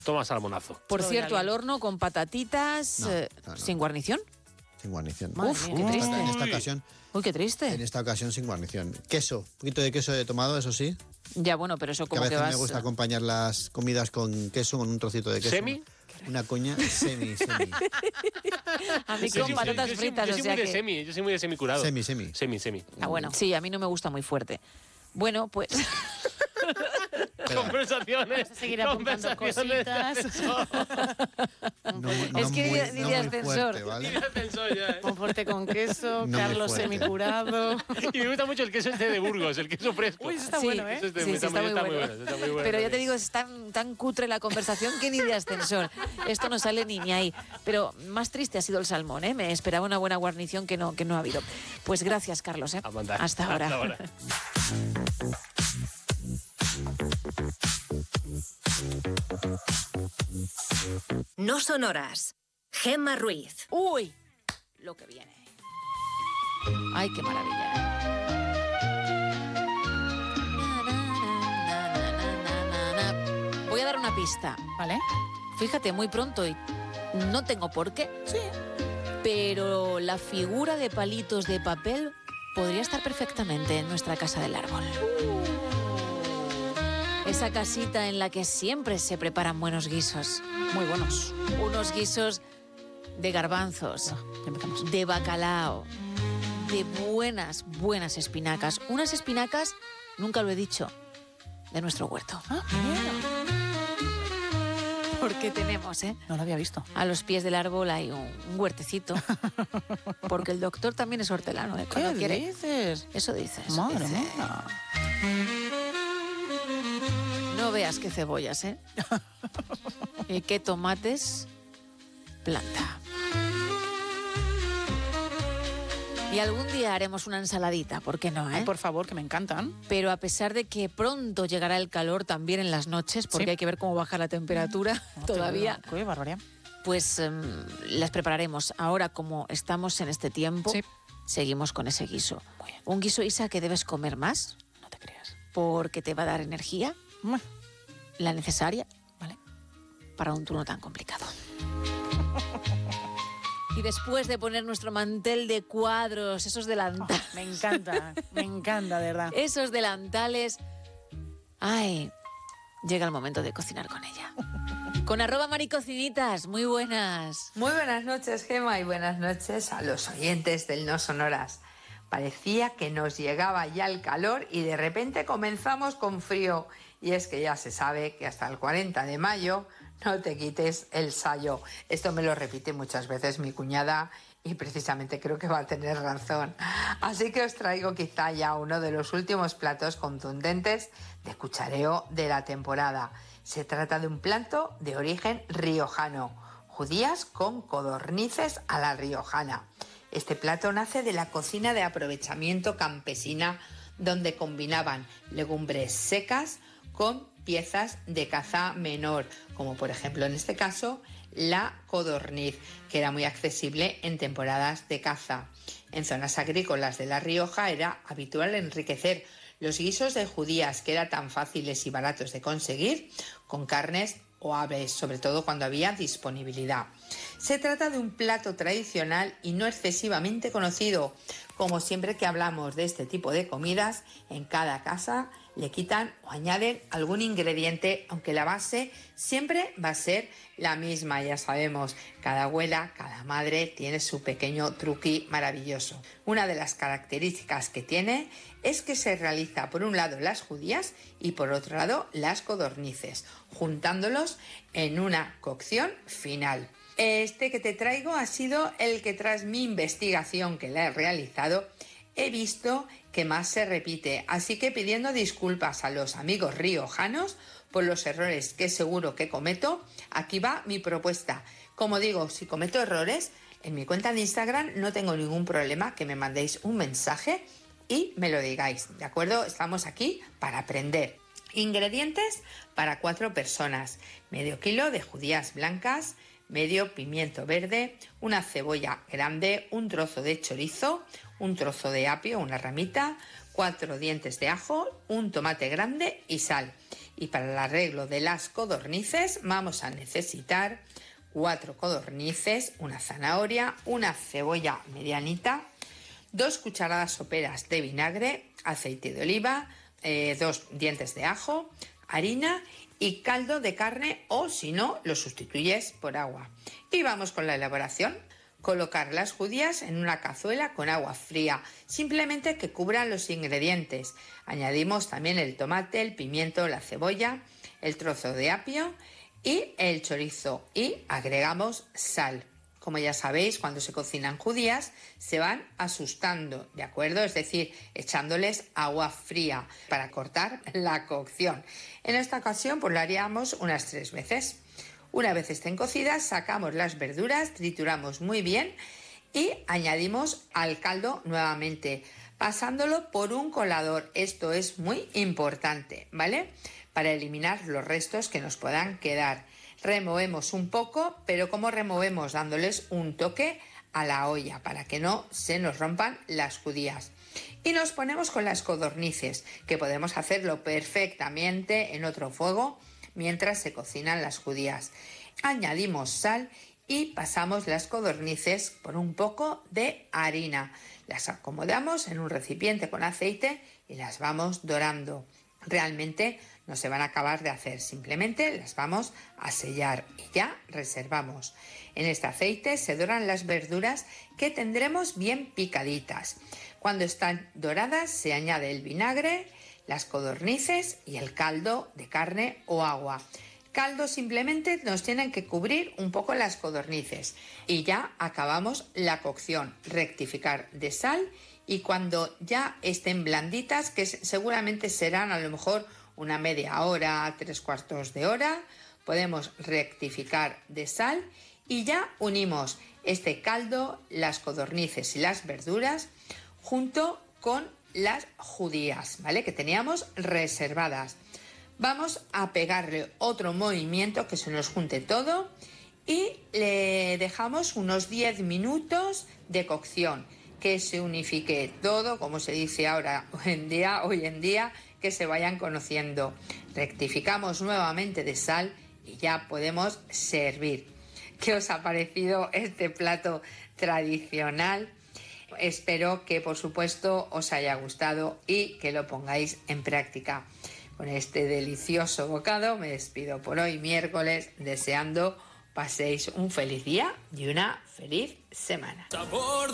toma salmonazo. Por cierto, al horno con patatitas, No. sin guarnición. Sin guarnición. Uf, qué triste. En esta ocasión. Uy, qué triste. En esta ocasión sin guarnición. Queso, un poquito de queso he tomado, eso sí. Ya, bueno, pero eso Que a como que veces vas... me gusta acompañar las comidas con queso, con un trocito de queso. ¿Semi? Una coña semi. A mí con patatas fritas, yo o soy sea muy de que... semi, yo soy muy de semi curado. Semi. Semi. Ah, bueno, sí, a mí no me gusta muy fuerte. Bueno, pues... Conversaciones. Vamos a seguir apuntando cositas. Es que ni de ascensor. Fuerte, ¿vale? Ascensor ya, ¿eh? Conforte con queso, No Carlos muy fuerte. semicurado. Y me gusta mucho el queso este de Burgos, el queso fresco. Uy, eso está Sí. bueno, ¿eh? Eso está Sí, muy- está muy está muy bueno. bueno, está muy bueno Pero ya te también. digo, es tan cutre la conversación que ni de ascensor. Esto no sale ni ahí. Pero más triste ha sido el salmón, ¿eh? Me esperaba una buena guarnición que no ha habido. Pues gracias, Carlos, ¿eh? A mandar. Hasta ahora. Hasta ahora. No son horas. Gemma Ruiz. Uy, lo que viene. Ay, qué maravilla. Voy a dar una pista. ¿Vale? Fíjate, muy pronto y no tengo por qué. Sí. Pero la figura de palitos de papel podría estar perfectamente en nuestra casa del árbol. Esa casita en la que siempre se preparan buenos guisos. Muy buenos. Unos guisos de garbanzos, Ya empezamos. de bacalao, de buenas espinacas. Unas espinacas, nunca lo he dicho, de nuestro huerto. Ah, mira. Porque tenemos, No lo había visto. a los pies del árbol hay un huertecito. Porque el doctor también es hortelano, ¿eh? Cuando ¿Qué quiere. dices? Eso dices. Madre dice. mía. No veas qué cebollas, ¿eh? Y qué tomates planta. Y algún día haremos una ensaladita, ¿por qué no, Ay, por favor, que me encantan. Pero a pesar de que pronto llegará el calor también en las noches, porque Sí. hay que ver cómo baja la temperatura todavía, Qué barbaridad. pues las prepararemos. Ahora, como estamos en este tiempo, Sí. seguimos con ese guiso. Muy bien. Un guiso, Isa, que debes comer más, No te creas. porque te va a dar energía, Bueno, la necesaria, vale. para un turno tan complicado. Y después de poner nuestro mantel de cuadros, esos delantales, Me encanta, de verdad. esos delantales, ay, llega el momento de cocinar con ella. Con @maricocinitas, muy buenas. Muy buenas noches, Gemma, y buenas noches a los oyentes del No Sonoras. Parecía que nos llegaba ya el calor y de repente comenzamos con frío. Y es que ya se sabe que hasta el 40 de mayo no te quites el sayo. Esto me lo repite muchas veces mi cuñada y precisamente creo que va a tener razón. Así que os traigo quizá ya uno de los últimos platos contundentes de cuchareo de la temporada. Se trata de un plato de origen riojano, judías con codornices a la riojana. Este plato nace de la cocina de aprovechamiento campesina, donde combinaban legumbres secas con piezas de caza menor, como por ejemplo en este caso la codorniz, que era muy accesible en temporadas de caza. En zonas agrícolas de La Rioja era habitual enriquecer los guisos de judías, que eran tan fáciles y baratos de conseguir, con carnes o aves, sobre todo cuando había disponibilidad. Se trata de un plato tradicional y no excesivamente conocido. Como siempre que hablamos de este tipo de comidas, en cada casa le quitan o añaden algún ingrediente, aunque la base siempre va a ser la misma. Ya sabemos, cada abuela, cada madre tiene su pequeño truqui maravilloso. Una de las características que tiene es que se realiza por un lado las judías y por otro lado las codornices, juntándolos en una cocción final. Este que te traigo ha sido el que tras mi investigación que la he realizado he visto que más se repite, así que pidiendo disculpas a los amigos riojanos por los errores que seguro que cometo, aquí va mi propuesta. Como digo, si cometo errores, en mi cuenta de Instagram no tengo ningún problema que me mandéis un mensaje y me lo digáis, ¿de acuerdo? Estamos aquí para aprender. Ingredientes para 4 personas: medio kilo de judías blancas, medio pimiento verde, una cebolla grande, un trozo de chorizo, un trozo de apio, una ramita, 4 dientes de ajo, un tomate grande y sal. Y para el arreglo de las codornices vamos a necesitar 4 codornices, una zanahoria, una cebolla medianita, 2 cucharadas soperas de vinagre, aceite de oliva, 2 dientes de ajo, harina y caldo de carne, o si no, lo sustituyes por agua. Y vamos con la elaboración. Colocar las judías en una cazuela con agua fría, simplemente que cubran los ingredientes. Añadimos también el tomate, el pimiento, la cebolla, el trozo de apio y el chorizo, y agregamos sal. Como ya sabéis, cuando se cocinan judías se van asustando, ¿de acuerdo? Es decir, echándoles agua fría para cortar la cocción. En esta ocasión pues lo haríamos unas 3 veces. Una vez estén cocidas, sacamos las verduras, trituramos muy bien y añadimos al caldo nuevamente, pasándolo por un colador. Esto es muy importante, ¿vale? Para eliminar los restos que nos puedan quedar. Removemos un poco, pero ¿cómo removemos? Dándoles un toque a la olla para que no se nos rompan las judías. Y nos ponemos con las codornices, que podemos hacerlo perfectamente en otro fuego mientras se cocinan las judías. Añadimos sal y pasamos las codornices por un poco de harina. Las acomodamos en un recipiente con aceite y las vamos dorando. Realmente no se van a acabar de hacer, simplemente las vamos a sellar y ya reservamos. En este aceite se doran las verduras, que tendremos bien picaditas. Cuando están doradas se añade el vinagre, las codornices y el caldo de carne o agua. Caldo simplemente nos tienen que cubrir un poco las codornices y ya acabamos la cocción. Rectificar de sal y cuando ya estén blanditas, que seguramente serán a lo mejor una media hora, 3/4 de hora, podemos rectificar de sal y ya unimos este caldo, las codornices y las verduras junto con las judías, ¿vale? Que teníamos reservadas. Vamos a pegarle otro movimiento que se nos junte todo y le dejamos unos 10 minutos de cocción, que se unifique todo, como se dice ahora hoy en día, que se vayan conociendo. Rectificamos nuevamente de sal y ya podemos servir. ¿Qué os ha parecido este plato tradicional? Espero que, por supuesto, os haya gustado y que lo pongáis en práctica. Con este delicioso bocado me despido por hoy, miércoles, deseando paséis un feliz día y una feliz semana.